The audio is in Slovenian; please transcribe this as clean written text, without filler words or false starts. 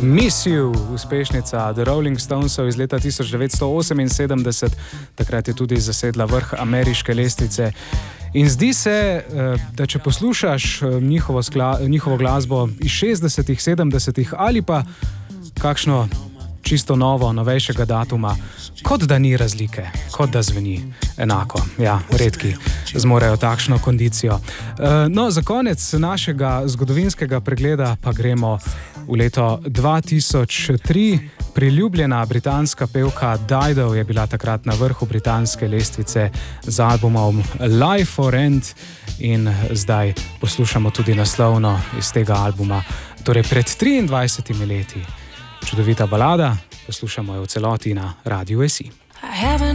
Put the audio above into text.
Miss You, uspešnica The Rolling Stonesov iz leta 1978, takrat je tudi zasedla vrh ameriške lestvice. In zdi se, da če poslušaš njihovo glasbo iz 60-ih, 70-ih ali pa kakšno čisto novejšega datuma, kot da ni razlike, kot da zveni enako. Ja, redki zmorejo takšno kondicijo. No, za konec našega zgodovinskega pregleda pa gremo v leto 2003. Priljubljena britanska pevka Dido je bila takrat na vrhu britanske lestvice z albumom Life for Rent in zdaj poslušamo tudi naslovno iz tega albuma. Torej pred 23 leti. Čudovita balada, poslušamo jo v celoti na Radiu SI.